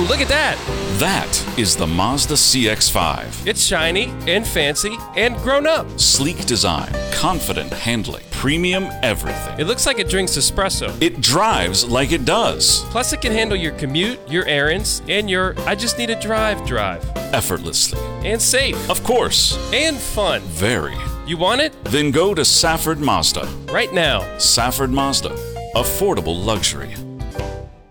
look at that. That is the Mazda CX-5. It's shiny and fancy and grown up. Sleek design, confident handling, premium everything. It looks like it drinks espresso. It drives like it does. Plus, it can handle your commute, your errands, and your I just need a drive. Effortlessly. And safe. Of course. And fun. Very. You want it? Then go to Safford Mazda. Right now. Safford Mazda. Affordable luxury.